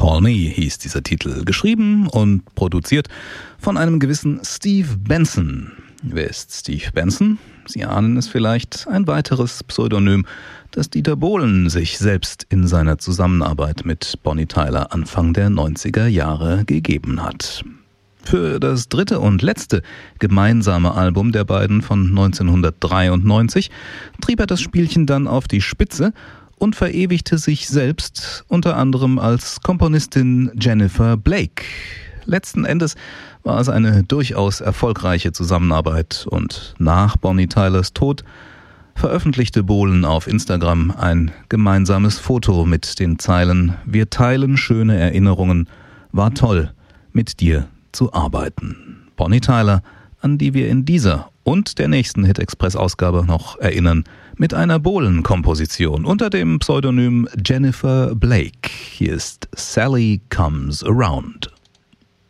Call Me hieß dieser Titel, geschrieben und produziert von einem gewissen Steve Benson. Wer ist Steve Benson? Sie ahnen es vielleicht, ein weiteres Pseudonym, das Dieter Bohlen sich selbst in seiner Zusammenarbeit mit Bonnie Tyler Anfang der 90er Jahre gegeben hat. Für das dritte und letzte gemeinsame Album der beiden von 1993 trieb er das Spielchen dann auf die Spitze und verewigte sich selbst unter anderem als Komponistin Jennifer Blake. Letzten Endes war es eine durchaus erfolgreiche Zusammenarbeit und nach Bonnie Tylers Tod veröffentlichte Bohlen auf Instagram ein gemeinsames Foto mit den Zeilen: Wir teilen schöne Erinnerungen, war toll, mit dir zu arbeiten. Bonnie Tyler, an die wir in dieser und der nächsten Hit-Express-Ausgabe noch erinnern, mit einer Bohlen-Komposition unter dem Pseudonym Jennifer Blake. Hier ist Sally Comes Around.